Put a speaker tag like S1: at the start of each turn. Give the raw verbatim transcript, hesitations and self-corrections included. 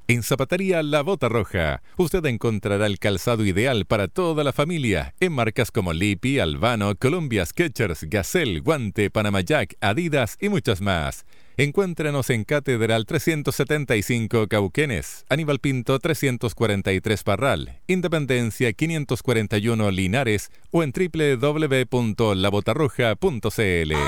S1: En Zapatería La Bota Roja, usted encontrará el calzado ideal para toda la familia en marcas como Lipi, Albano, Columbia, Skechers, Gazelle, Guante, Panama Jack, Adidas y muchas más. Encuéntrenos en Catedral trescientos setenta y cinco Cauquenes, Aníbal Pinto trescientos cuarenta y tres Parral, Independencia quinientos cuarenta y uno Linares o en doble u doble u doble u punto la botarroja punto c l.